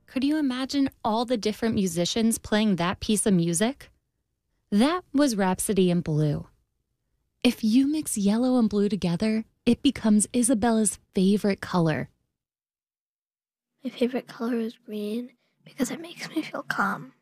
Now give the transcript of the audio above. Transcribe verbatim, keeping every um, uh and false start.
Could you imagine all the different musicians playing that piece of music? That was Rhapsody in Blue. If you mix yellow and blue together, it becomes Isabella's favorite color. My favorite color is green because it makes me feel calm.